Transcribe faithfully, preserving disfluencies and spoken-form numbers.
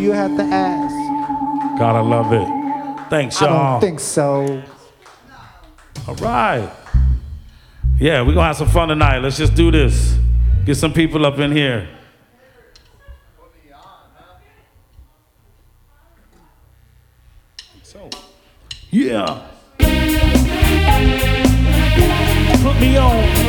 You have to ask. Gotta love it. Thanks, y'all. I don't think so. All right. Yeah, we're gonna have some fun tonight. Let's just do this. Get some people up in here. So, yeah. Put me on.